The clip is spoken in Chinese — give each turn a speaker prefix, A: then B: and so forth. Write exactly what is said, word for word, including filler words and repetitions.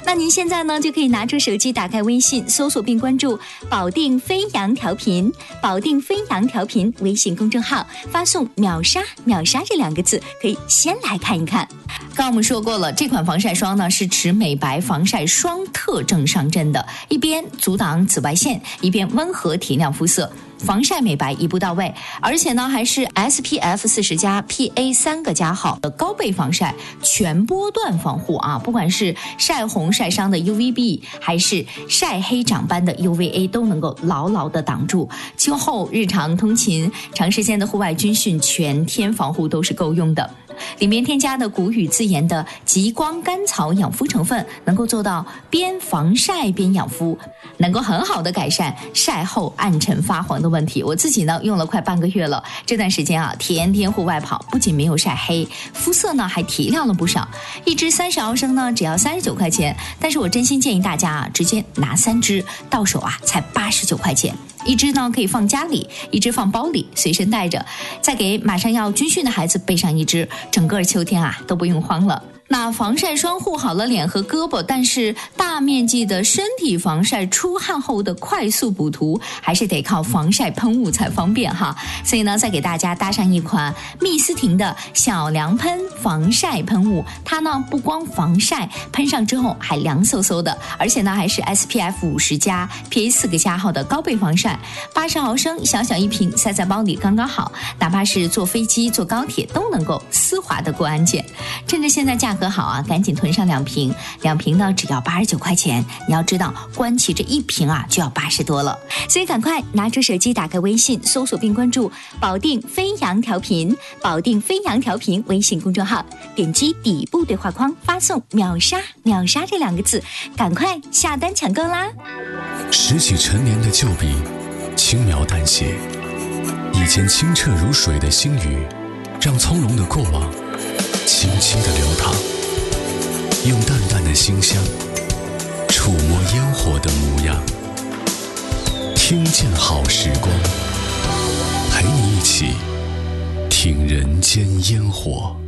A: 那您现在呢就可以拿出手机，打开微信，搜索并关注保定飞扬调频，保定飞扬调频微信公众号，发送秒杀秒杀这两个字，可以先来看一看。刚刚我们说过了，这款防晒霜呢是持美白防晒双特征上阵的，一边阻挡紫外线，一边温和提亮肤色，防晒美白一步到位，而且呢还是 S P F 四十加 P A 三个加号的高倍防晒全波段防护啊，不管是晒红晒伤的 U V B 还是晒黑长斑的 U V A 都能够牢牢的挡住。今后日常通勤、长时间的户外军训，全天防护都是够用的。里面添加的古语自研的极光甘草养肤成分，能够做到边防晒边养肤，能够很好的改善晒后暗沉发黄的问题。我自己呢用了快半个月了，这段时间啊天天户外跑，不仅没有晒黑，肤色呢还提亮了不少。一支三十毫升呢只要三十九块钱，但是我真心建议大家啊直接拿三支，到手啊才八十九块钱。一支呢可以放家里，一支放包里随身带着，再给马上要军训的孩子备上一支，整个秋天啊都不用慌了。那防晒霜护好了脸和胳膊，但是大面积的身体防晒出汗后的快速补涂还是得靠防晒喷雾才方便哈。所以呢再给大家搭上一款蜜斯婷的小凉喷防晒喷雾，它呢不光防晒，喷上之后还凉飕飕的，而且呢还是 S P F 五十加 P A 四个加号的高倍防晒，八十毫升小小一瓶，塞在包里刚刚好，哪怕是坐飞机坐高铁都能够丝滑的过安检。趁着现在价格好啊，赶紧囤上两瓶，两瓶呢只要八十九块钱。你要知道，关起这一瓶啊就要八十多了，所以赶快拿出手机，打开微信，搜索并关注保定飞扬调频，保定飞扬调频微信公众号，点击底部对话框，发送秒杀秒杀这两个字，赶快下单抢购啦！
B: 拾起陈年的旧笔，轻描淡写，以前清澈如水的星宇，让从容的过往轻轻地流淌，用淡淡的馨香触摸烟火的模样，听见好时光，陪你一起听人间烟火。